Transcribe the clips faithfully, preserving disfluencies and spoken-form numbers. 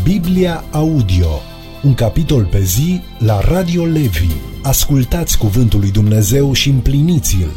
Biblia Audio, un capitol pe zi la Radio Levi. Ascultați cuvântul lui Dumnezeu și împliniți-l.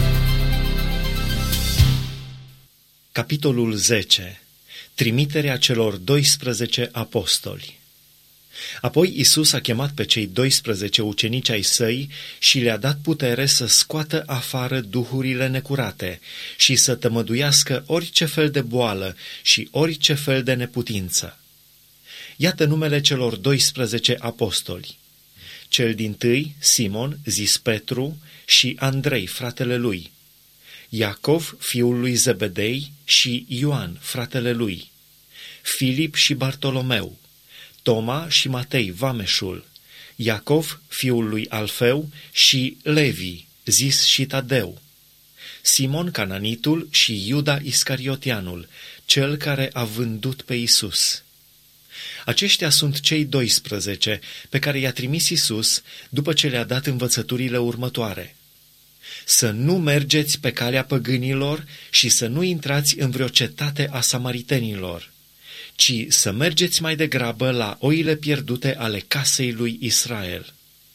Capitolul zece. Trimiterea celor doisprezece apostoli. Apoi Iisus a chemat pe cei doisprezece ucenici ai săi și le-a dat putere să scoată afară duhurile necurate și să tămăduiască orice fel de boală și orice fel de neputință. Iată numele celor doisprezece apostoli. Cel dintâi, Simon, zis Petru, și Andrei, fratele lui, Iacov, fiul lui Zebedei, și Ioan, fratele lui, Filip și Bartolomeu, Toma și Matei, vameșul, Iacov, fiul lui Alfeu, și Levi, zis și Tadeu, Simon Cananitul și Iuda Iscariotianul, cel care a vândut pe Iisus. Aceștia sunt cei doisprezece pe care i-a trimis Iisus după ce le-a dat învățăturile următoare: să nu mergeți pe calea păgânilor și să nu intrați în vreo cetate a samaritenilor, ci să mergeți mai degrabă la oile pierdute ale casei lui Israel.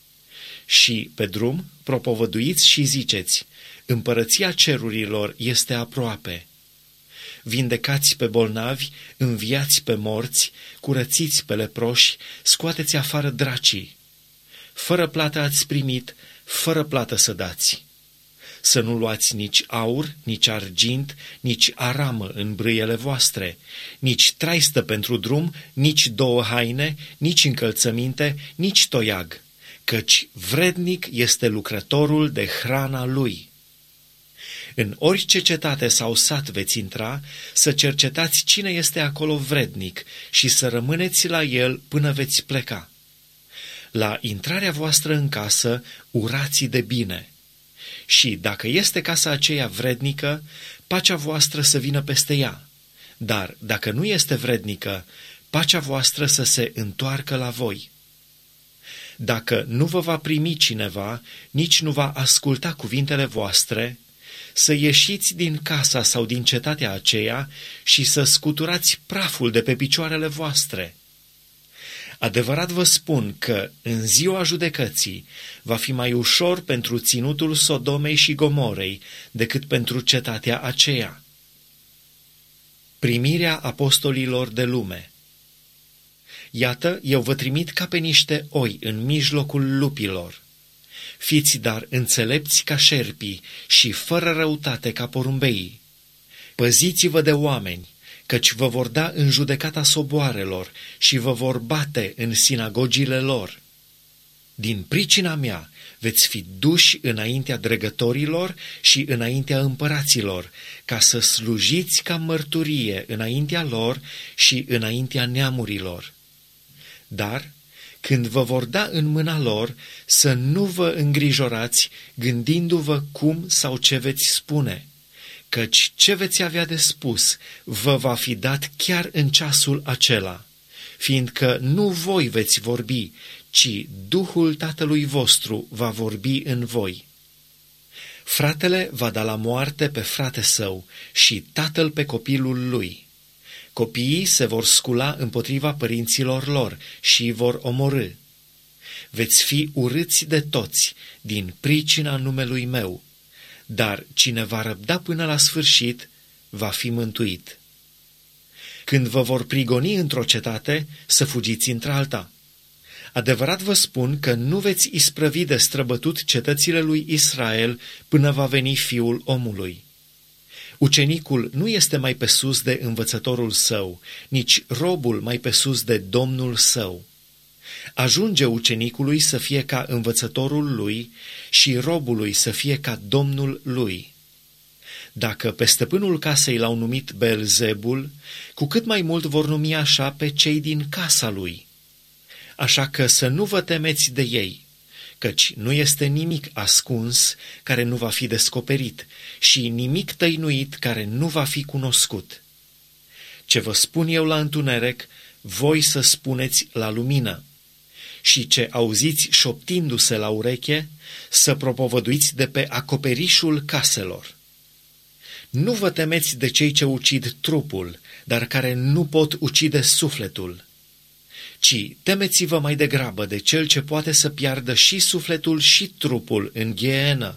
Și, pe drum, propovăduiți și ziceți: împărăția cerurilor este aproape. Vindecați pe bolnavi, înviați pe morți, curățiți pe leproși, scoateți afară dracii. Fără plată ați primit, fără plată să dați. Să nu luați nici aur, nici argint, nici aramă în brâiele voastre, nici traistă pentru drum, nici două haine, nici încălțăminte, nici toiag, căci vrednic este lucrătorul de hrana lui. În orice cetate sau sat veți intra, să cercetați cine este acolo vrednic și să rămâneți la el până veți pleca. La intrarea voastră în casă, urați de bine. Și dacă este casa aceea vrednică, pacea voastră să vină peste ea. Dar dacă nu este vrednică, pacea voastră să se întoarcă la voi. Dacă nu vă va primi cineva, nici nu va asculta cuvintele voastre, să ieșiți din casa sau din cetatea aceea și să scuturați praful de pe picioarele voastre. Adevărat vă spun că în ziua judecății va fi mai ușor pentru ținutul Sodomei și Gomorei decât pentru cetatea aceea. Primirea apostolilor de lume. Iată, eu vă trimit ca pe niște oi în mijlocul lupilor. Fiți dar înțelepți ca șerpii și fără răutate ca porumbeii. Păziți-vă de oameni, căci vă vor da în judecata soboarelor și vă vor bate în sinagogile lor. Din pricina mea veți fi duși înaintea dregătorilor și înaintea împăraților, ca să slujiți ca mărturie înaintea lor și înaintea neamurilor. Dar când vă vor da în mâna lor, să nu vă îngrijorați gândindu-vă cum sau ce veți spune, căci ce veți avea de spus vă va fi dat chiar în ceasul acela, fiindcă nu voi veți vorbi, ci Duhul Tatălui vostru va vorbi în voi. Fratele va da la moarte pe frate său și tatăl pe copilul lui. Copiii se vor scula împotriva părinților lor și îi vor omorî. Veți fi urâți de toți din pricina numelui meu, dar cine va răbda până la sfârșit va fi mântuit. Când vă vor prigoni într-o cetate, să fugiți într-alta. Adevărat vă spun că nu veți isprăvi de străbătut cetățile lui Israel până va veni Fiul omului. Ucenicul nu este mai pe sus de învățătorul său, nici robul mai pe sus de domnul său. Ajunge ucenicului să fie ca învățătorul lui și robului să fie ca domnul lui. Dacă pe stăpânul casei l-au numit Beelzebul, cu cât mai mult vor numi așa pe cei din casa lui. Așa că să nu vă temeți de ei, căci nu este nimic ascuns care nu va fi descoperit și nimic tăinuit care nu va fi cunoscut. Ce vă spun eu la întuneric, voi să spuneți la lumină, și ce auziți șoptindu-se la ureche, să propovăduiți de pe acoperișul caselor. Nu vă temeți de cei ce ucid trupul, dar care nu pot ucide sufletul. ci temeți-vă mai degrabă de cel ce poate să piardă și sufletul și trupul în ghienă.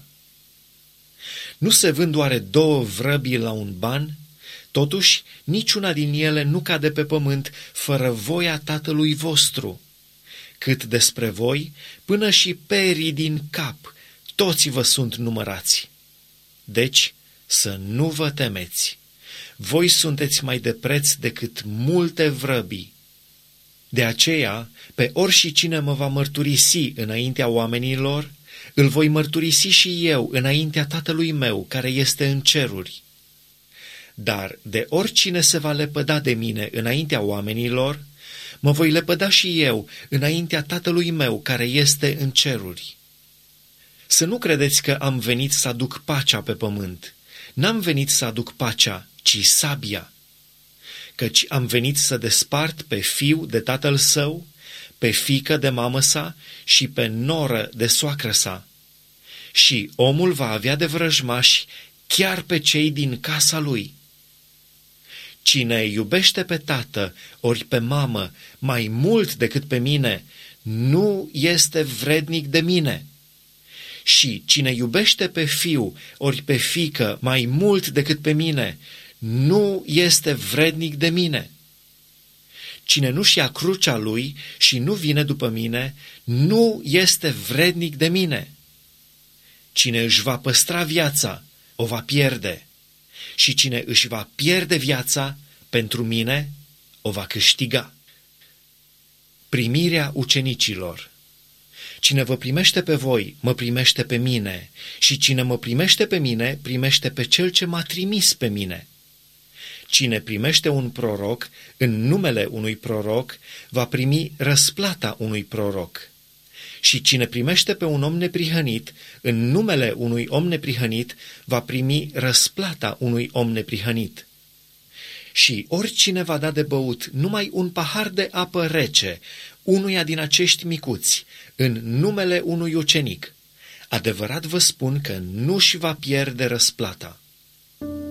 Nu se vând oare două vrăbii la un ban? Totuși, niciuna din ele nu cade pe pământ fără voia Tatălui vostru. Cât despre voi, până și perii din cap, toți vă sunt numărați. Deci, să nu vă temeți. Voi sunteți mai de preț decât multe vrăbii. De aceea, pe oricine mă va mărturisi înaintea oamenilor, îl voi mărturisi și eu înaintea Tatălui meu care este în ceruri. Dar de oricine se va lepăda de mine înaintea oamenilor, mă voi lepăda și eu înaintea Tatălui meu care este în ceruri. Să nu credeți că am venit să aduc pacea pe pământ. N-am venit să aduc pacea, ci sabia. Căci am venit să despart pe fiu de tatăl său, pe fiică de mamă sa și pe noră de soacră sa. Și omul va avea de vrăjmași chiar pe cei din casa lui. Cine iubește pe tată ori pe mamă mai mult decât pe mine, nu este vrednic de mine. Și cine iubește pe fiu ori pe fiică mai mult decât pe mine, nu este vrednic de mine. Cine nu-și ia crucea lui și nu vine după mine, nu este vrednic de mine. Cine își va păstra viața, o va pierde. Și cine își va pierde viața, pentru mine, o va câștiga. Primirea ucenicilor. Cine vă primește pe voi, mă primește pe mine, și cine mă primește pe mine, primește pe cel ce m-a trimis pe mine. Cine primește un proroc în numele unui proroc, va primi răsplata unui proroc. Și cine primește pe un om neprihănit, în numele unui om neprihănit, va primi răsplata unui om neprihănit. Și oricine va da de băut numai un pahar de apă rece, unuia din acești micuți, în numele unui ucenic, adevărat vă spun că nu-și va pierde răsplata.